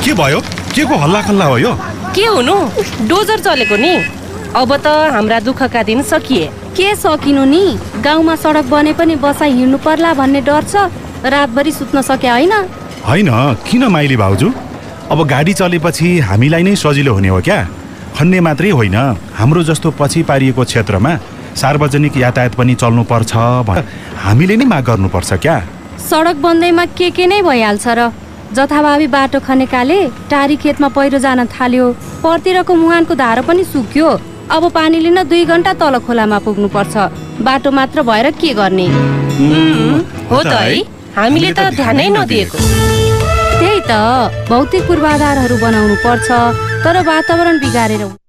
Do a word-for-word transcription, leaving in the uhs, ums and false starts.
के भयो? के को हल्ला खल्ला हो यो? के हुनु? डोजर चलेको नि। अब त हाम्रा दुःखका दिन सकिए। के सकिनु नि? गाउँमा सडक बने पनि बसाइ हिँड्नु पर्ला भन्ने डर छ। रातभरि सुत्न सके होइन? होइन, किन माइली भाउजू? अब गाडी चलेपछि हामीलाई नै सजिलो हुने हो क्या? खन्ने मात्रै होइन, हाम्रो जस्तो पछि पारिएको क्षेत्रमा सार्वजनिक यातायात पनि चल्नु पर्छ भनेर हामीले नै माग गर्नुपर्छ क्या? सडक बन्दैमा के के नै भइहाल्छ र। जथाभावी बाटो खनेकाले टारी खेतमा पहिरो जान थाल्यो। परतिरको मुहानको धारो पनि सुक्यो। अब पानी लिन दुई घन्टा तल खोलामा पुग्नु पर्छ। बाटो मात्र भएर के गर्ने? हो त है, हामीले त ध्यानै नदिएको। त्यही त, भौतिक पूर्वाधारहरू बनाउनु पर्छ, तर वातावरण बिगारेर